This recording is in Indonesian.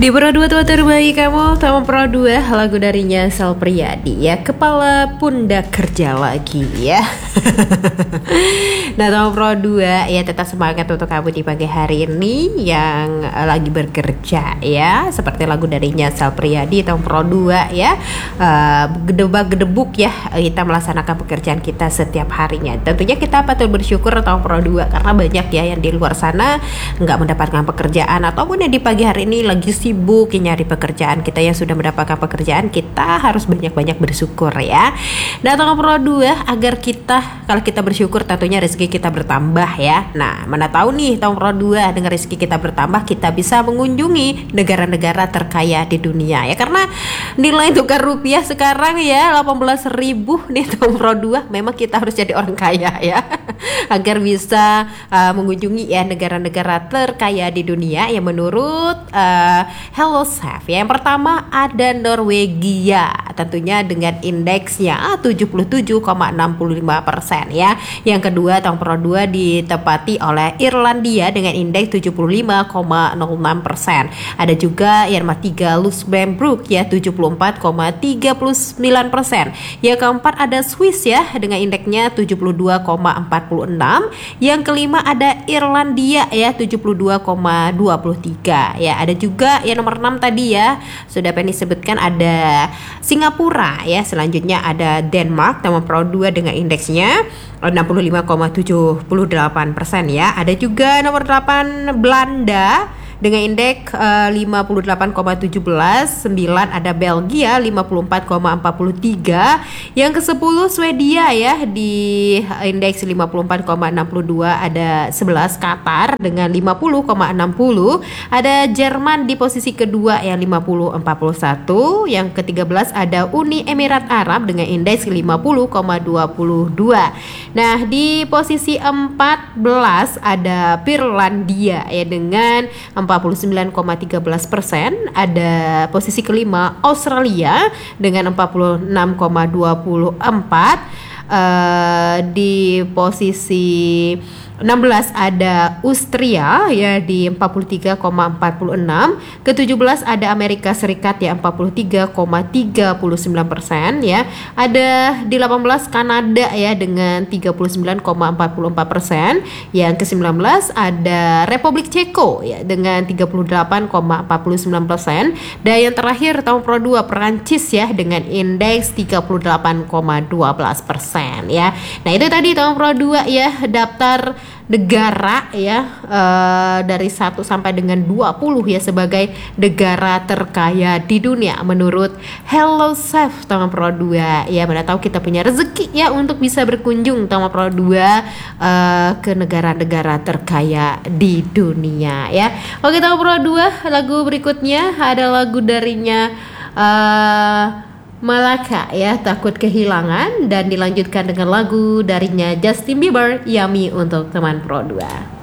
Di Pro 2 tua terbaik kamu, Tama Pro 2, lagu darinya Sal Priadi ya, kepala pundak kerja lagi ya. Nah, Tama Pro 2 ya, tetap semangat untuk kamu di pagi hari ini yang lagi bekerja ya, seperti lagu darinya Sal Priadi, Tama Pro 2 ya, gedebak-gedebuk ya, kita melaksanakan pekerjaan kita setiap harinya. Tentunya kita patut bersyukur Tama Pro 2 karena banyak ya yang di luar sana nggak mendapatkan pekerjaan, ataupun yang di pagi hari ini lagi sibuk nyari pekerjaan. Kita yang sudah mendapatkan pekerjaan, kita harus banyak-banyak bersyukur ya. Nah, Tama Pro 2 agar kita, kalau kita bersyukur tentunya rezeki kita bertambah ya. Nah, mana tahu nih Tama Pro 2 dengan rezeki kita bertambah, kita bisa mengunjungi negara-negara terkaya di dunia ya, karena nilai tukar rupiah sekarang ya 18.000 nih Tama Pro 2. Memang kita harus jadi orang kaya ya agar bisa mengunjungi ya negara-negara terkaya di dunia yang menurut Hello Chef ya. Yang pertama ada Norwegia, tentunya dengan indeksnya 77,65% ya. Yang kedua Tama Pro 2 ditempati oleh Irlandia dengan indeks 75,06%. Ada juga yang nomor 3 Luxembourg ya 74,39%. Yang keempat ada Swiss ya dengan indeksnya 72,46. Yang kelima ada Irlandia ya 72,23 ya. Ada juga yang nomor 6 tadi ya, sudah Penny sebutkan, ada Singapura ya. Selanjutnya ada Denmark, Tama Pro 2 dengan indeksnya 65,78% ya. Ada juga nomor 8 Belanda dengan indeks 58,17. 9 ada Belgia 54,43. Yang ke-10 Swedia ya di indeks 54,62. Ada 11 Qatar dengan 50,60. Ada Jerman di posisi kedua yang 50,41. Yang ke-13 ada Uni Emirat Arab dengan indeks 50,22. Nah, di posisi 14 ada Finlandia ya dengan 49,13%. Ada posisi kelima Australia dengan 46,24%. Di posisi 16 ada Austria ya di 43,46. Ke-17 ada Amerika Serikat ya 43,39% ya. Ada di 18 Kanada ya dengan 39,44%. Yang ke-19 ada Republik Ceko ya dengan 38,49%. Dan yang terakhir Tama Pro 2 Perancis ya dengan indeks 38,12% ya. Nah, itu tadi Tama Pro 2 ya, daftar negara ya dari 1 sampai dengan 20 ya sebagai negara terkaya di dunia menurut Hello Chef Tama Pro 2 ya. Mana tahu kita punya rezeki ya untuk bisa berkunjung Tama Pro 2 ke negara-negara terkaya di dunia ya. Oke, Tama Pro 2, lagu berikutnya ada lagu darinya Malaka ya, Takut Kehilangan, dan dilanjutkan dengan lagu darinya Justin Bieber, Yummy untuk teman Pro 2.